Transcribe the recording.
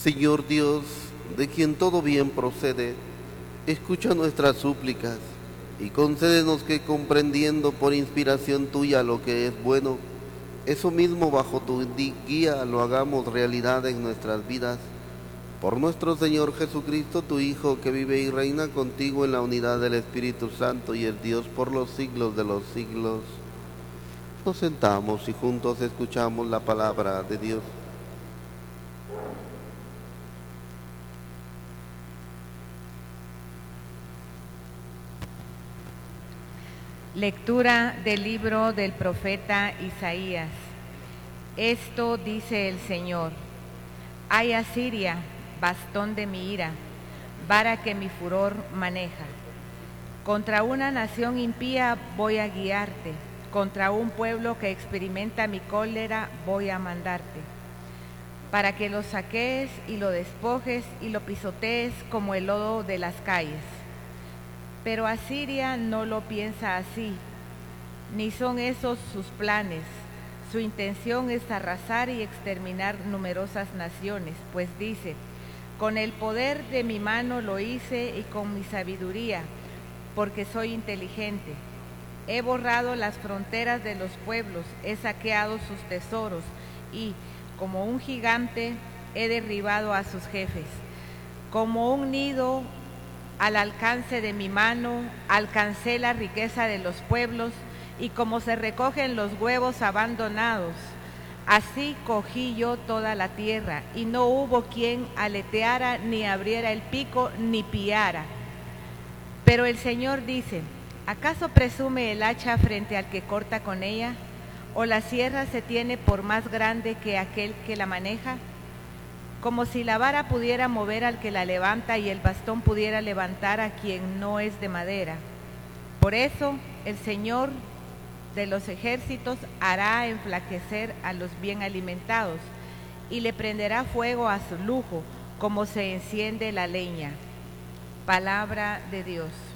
Señor Dios, de quien todo bien procede, escucha nuestras súplicas y concédenos que, comprendiendo por inspiración tuya lo que es bueno, eso mismo bajo tu guía lo hagamos realidad en nuestras vidas. Por nuestro Señor Jesucristo, tu Hijo, que vive y reina contigo en la unidad del Espíritu Santo y es Dios por los siglos de los siglos. Nos sentamos y juntos escuchamos la palabra de Dios. Lectura del libro del profeta Isaías. Esto dice el Señor: Ay, Asiria, bastón de mi ira, vara que mi furor maneja. Contra una nación impía voy a guiarte, contra un pueblo que experimenta mi cólera voy a mandarte, para que lo saquees y lo despojes y lo pisotees como el lodo de las calles. Pero Asiria no lo piensa así, ni son esos sus planes. Su intención es arrasar y exterminar numerosas naciones, pues dice: con el poder de mi mano lo hice y con mi sabiduría, porque soy inteligente. He borrado las fronteras de los pueblos, he saqueado sus tesoros y, como un gigante, he derribado a sus jefes. Como un nido al alcance de mi mano, alcancé la riqueza de los pueblos, y como se recogen los huevos abandonados, así cogí yo toda la tierra, y no hubo quien aleteara, ni abriera el pico, ni piara. Pero el Señor dice: ¿acaso presume el hacha frente al que corta con ella? ¿O la sierra se tiene por más grande que aquel que la maneja? Como si la vara pudiera mover al que la levanta y el bastón pudiera levantar a quien no es de madera. Por eso el Señor de los ejércitos hará enflaquecer a los bien alimentados y le prenderá fuego a su lujo, como se enciende la leña. Palabra de Dios.